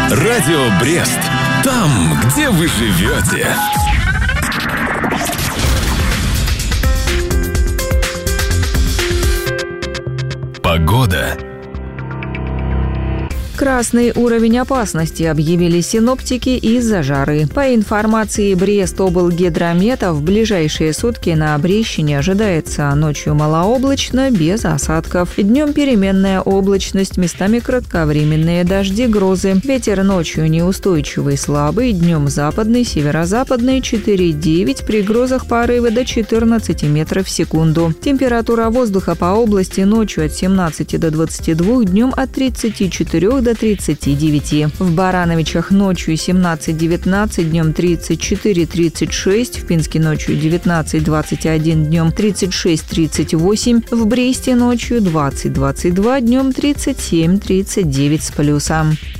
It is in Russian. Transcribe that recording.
Радио Брест. Там, где вы живете. Погода. Красный уровень опасности объявили синоптики из-за жары. По информации Брест-облгидромета, в ближайшие сутки на Брещине ожидается ночью малооблачно, без осадков. Днем переменная облачность, местами кратковременные дожди, грозы. Ветер ночью неустойчивый, слабый, днем западный, северо-западный 4,9, при грозах порывы до 14 метров в секунду. Температура воздуха по области ночью от 17 до 22, днем от 34 до 39. В Барановичах ночью 17-19, днем 34-36, в Пинске ночью 19-21, днем 36-38, в Бресте ночью 20-22, днем 37-39 с плюсом.